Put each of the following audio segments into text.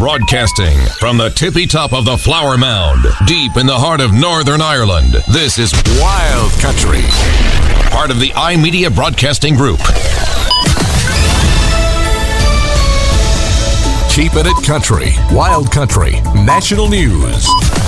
Broadcasting from the tippy top of the Flower Mound, deep in the heart of Northern Ireland, this is Wild Country, part of the iMedia Broadcasting Group. Keeping it country, Wild Country, national news.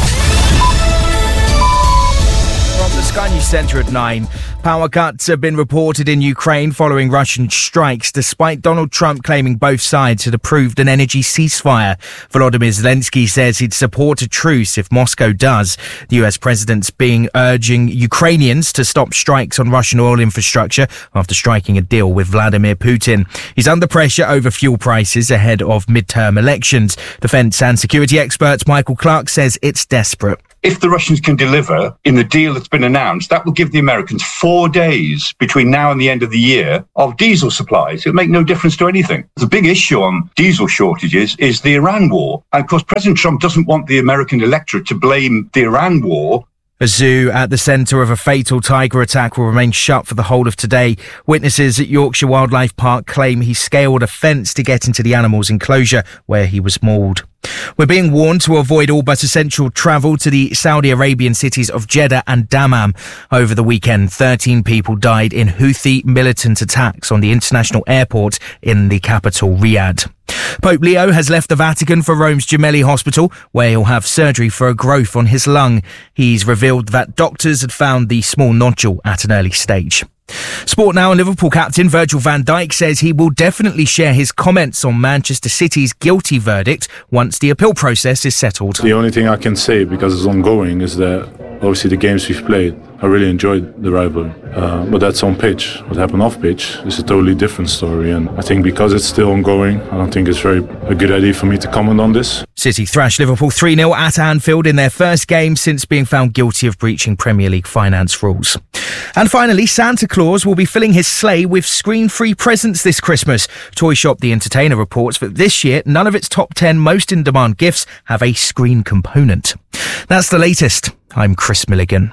From the Sky News Centre at 9, power cuts have been reported in Ukraine following Russian strikes, despite Donald Trump claiming both sides had approved an energy ceasefire. Volodymyr Zelensky says he'd support a truce if Moscow does. The US president's urging Ukrainians to stop strikes on Russian oil infrastructure after striking a deal with Vladimir Putin. He's under pressure over fuel prices ahead of midterm elections. Defence and security expert Michael Clark says it's desperate. If the Russians can deliver in the deal that's been announced, that will give the Americans 4 days between now and the end of the year of diesel supplies. It'll make no difference to anything. The big issue on diesel shortages is the Iran war. And of course, President Trump doesn't want the American electorate to blame the Iran war. A zoo at the centre of a fatal tiger attack will remain shut for the whole of today. Witnesses at Yorkshire Wildlife Park claim he scaled a fence to get into the animal's enclosure, where he was mauled. We're being warned to avoid all but essential travel to the Saudi Arabian cities of Jeddah and Dammam. Over the weekend, 13 people died in Houthi militant attacks on the international airport in the capital, Riyadh. Pope Leo has left the Vatican for Rome's Gemelli Hospital, where he'll have surgery for a growth on his lung. He's revealed that doctors had found the small nodule at an early stage. Sport now, and Liverpool captain Virgil van Dijk says he will definitely share his comments on Manchester City's guilty verdict once the appeal process is settled. The only thing I can say, because it's ongoing, is that obviously the games we've played, I really enjoyed the rivalry. But that's on pitch. What happened off pitch is a totally different story. And I think because it's still ongoing, I don't think it's a good idea for me to comment on this. City thrashed Liverpool 3-0 at Anfield in their first game since being found guilty of breaching Premier League finance rules. And finally, Santa Claus will be filling his sleigh with screen-free presents this Christmas. Toy Shop The Entertainer reports that this year, none of its top 10 most in-demand gifts have a screen component. That's the latest. I'm Chris Milligan.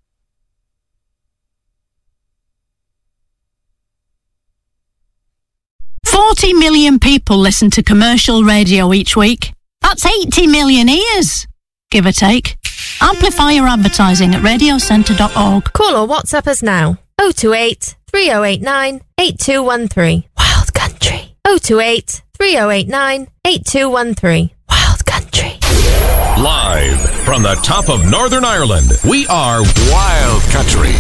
$40 million people listen to commercial radio each week. That's 80 million ears, give or take. Amplify your advertising at radiocentre.org. Call or WhatsApp us now. 028 3089 8213. Wild Country. 028 3089 8213. Wild Country. Live from the top of Northern Ireland, we are Wild Country.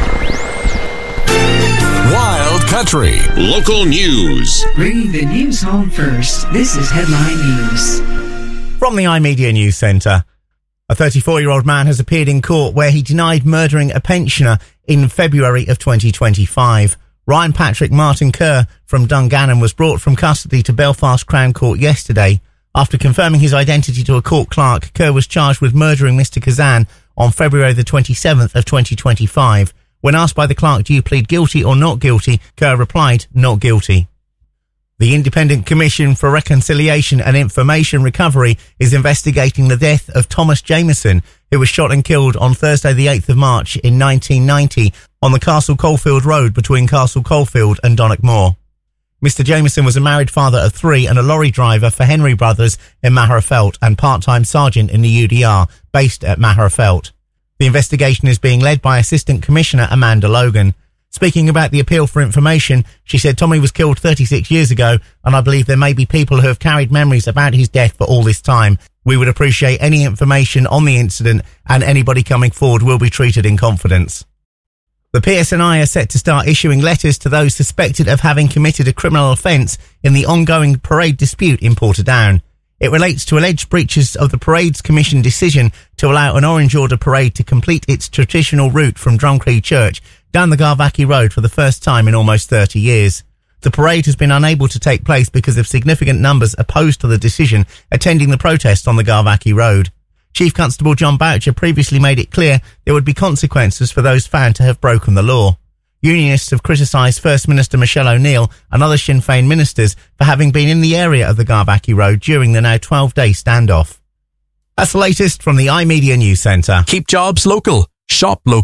Wild Country. Local news. Bringing the news home first. This is Headline News. From the iMedia News Centre. A 34-year-old man has appeared in court where he denied murdering a pensioner in February of 2025. Ryan Patrick Martin Kerr from Dungannon was brought from custody to Belfast Crown Court yesterday. After confirming his identity to a court clerk, Kerr was charged with murdering Mr. Kazan on February the 27th of 2025. When asked by the clerk, do you plead guilty or not guilty, Kerr replied, not guilty. The Independent Commission for Reconciliation and Information Recovery is investigating the death of Thomas Jameson, who was shot and killed on Thursday the 8th of March in 1990 on the Castle Coalfield Road between Castle Coalfield and Donnockmore. Mr. Jameson was a married father of 3 and a lorry driver for Henry Brothers in Magherafelt and part-time sergeant in the UDR, based at Magherafelt. The investigation is being led by Assistant Commissioner Amanda Logan. Speaking about the appeal for information, she said Tommy was killed 36 years ago, and I believe there may be people who have carried memories about his death for all this time. We would appreciate any information on the incident, and anybody coming forward will be treated in confidence. The PSNI are set to start issuing letters to those suspected of having committed a criminal offence in the ongoing parade dispute in Portadown. It relates to alleged breaches of the Parades Commission decision to allow an Orange Order parade to complete its traditional route from Drumcree Church down the Garvackie Road for the first time in almost 30 years. The parade has been unable to take place because of significant numbers opposed to the decision attending the protest on the Garvackie Road. Chief Constable John Boucher previously made it clear there would be consequences for those found to have broken the law. Unionists have criticised First Minister Michelle O'Neill and other Sinn Féin ministers for having been in the area of the Garvackie Road during the now 12-day standoff. That's the latest from the iMedia News Centre. Keep jobs local. Shop local.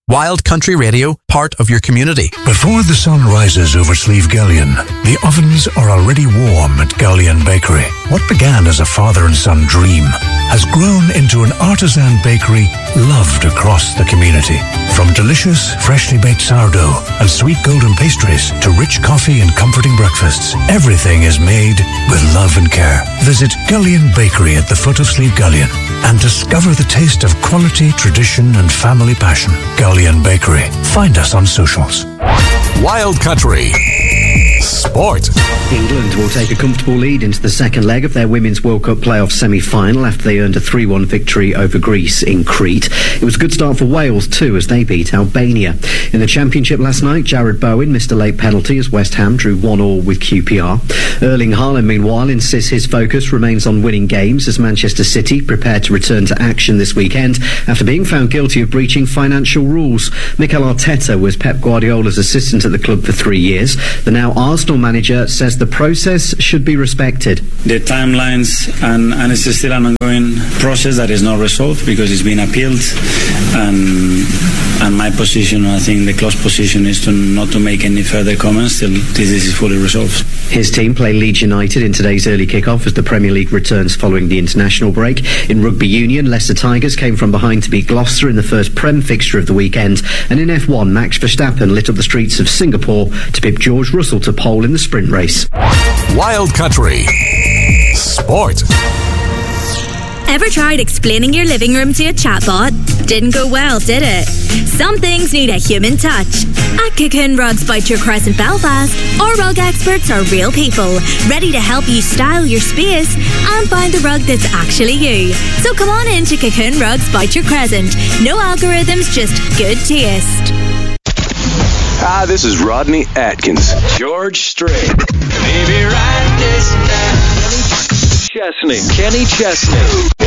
Wild Country Radio, part of your community. Before the sun rises over Slieve Gullion, the ovens are already warm at Gullion Bakery. What began as a father and son dream has grown into an artisan bakery loved across the community. From delicious, freshly baked sourdough and sweet golden pastries to rich coffee and comforting breakfasts, everything is made with love and care. Visit Gullion Bakery at the foot of Slieve Gullion and discover the taste of quality, tradition and family passion. Gullion Bakery. Find us on socials. Wild Country Sport. England will take a comfortable lead into the second leg of their Women's World Cup playoff semi-final after they earned a 3-1 victory over Greece in Crete. It was a good start for Wales too as they beat Albania. In the Championship last night, Jared Bowen missed a late penalty as West Ham drew 1-1 with QPR. Erling Haaland, meanwhile, insists his focus remains on winning games as Manchester City prepare to return to action this weekend after being found guilty of breaching financial rules. Mikel Arteta was Pep Guardiola's assistant at the club for 3 years. The now Arsenal manager says the process should be respected. The timelines and it's still an ongoing process that is not resolved because it's been appealed, and my position, I think the close position, is to not to make any further comments till this is fully resolved. His team play Leeds United in today's early kick-off as the Premier League returns following the international break. In Rugby Union, Leicester Tigers came from behind to beat Gloucester in the first Prem fixture of the weekend, and in F1, Max Verstappen lit up the streets of Singapore to pip George Russell to pole in the sprint race. Wild Country Sport. Ever tried explaining your living room to a chatbot? Didn't go well, did it? Some things need a human touch. At Cocoon Rugs Boucher Crescent Belfast, our rug experts are real people, ready to help you style your space and find the rug that's actually you. So come on in to Cocoon Rugs Boucher Crescent. No algorithms, just good taste. Hi, this is Rodney Atkins. George Strait. Baby, write this down. Kenny Chesney.